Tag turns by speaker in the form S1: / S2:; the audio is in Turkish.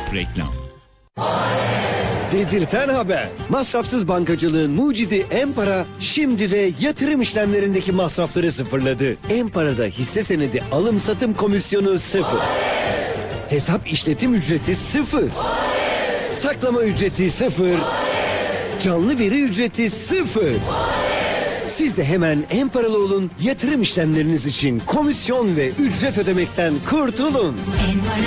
S1: reklam.
S2: Dedirten haber. Masrafsız bankacılığın mucidi Em-Para şimdi de yatırım işlemlerindeki masrafları sıfırladı. Em-Para'da hisse senedi alım satım komisyonu 0. Hesap işletim ücreti 0. Saklama ücreti 0. Canlı veri ücreti 0. Siz de hemen Em-Paralı olun, yatırım işlemleriniz için komisyon ve ücret ödemekten kurtulun.
S3: Em-Para.